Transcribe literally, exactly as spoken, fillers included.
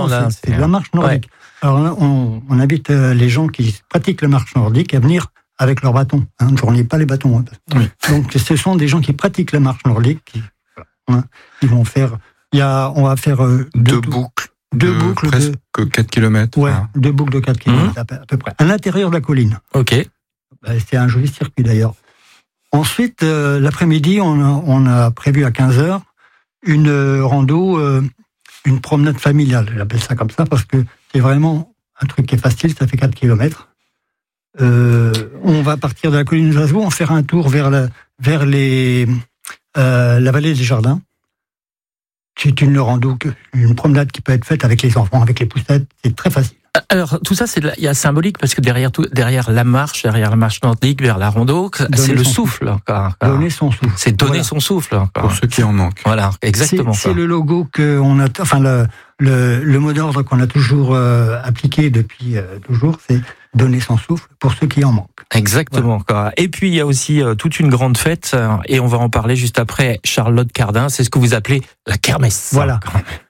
non, là, c'est, c'est de la marche nordique. Ouais. Alors, on, on invite les gens qui pratiquent la marche nordique à venir avec leurs bâtons. Hein, ne journez pas les bâtons. Hein. Oui. Donc, ce sont des gens qui pratiquent la marche nordique, qui, hein, ils vont faire. Il y a, on va faire euh, deux, deux boucles. Deux de boucles presque de quatre kilomètres. Ouais, hein. deux boucles de quatre kilomètres mmh. à, peu, à peu près. À l'intérieur de la colline. Ok. C'est un joli circuit d'ailleurs. Ensuite, euh, l'après-midi, on a, on a prévu à quinze heures une euh, rando, euh, une promenade familiale. J'appelle ça comme ça parce que c'est vraiment un truc qui est facile, ça fait quatre kilomètres. Euh, on va partir de la colline de Jasou, on va faire un tour vers la, vers les, euh, la vallée des Jardins. C'est une rando, une promenade qui peut être faite avec les enfants, avec les poussettes, c'est très facile. Alors tout ça, c'est il y a symbolique parce que derrière tout, derrière la marche, derrière la marche nordique, vers la rando, donner c'est le souffle. Encore, encore. Donner son souffle. C'est donner voilà. son souffle. Encore. Pour ceux qui en manquent. Voilà, exactement. C'est, c'est le logo que on a, enfin le le, le mot d'ordre qu'on a toujours euh, appliqué depuis euh, toujours, c'est donner son souffle pour ceux qui en manquent. Exactement. Voilà. Et puis il y a aussi euh, toute une grande fête et on va en parler juste après. Charlotte Cardin, c'est ce que vous appelez la kermesse. Voilà.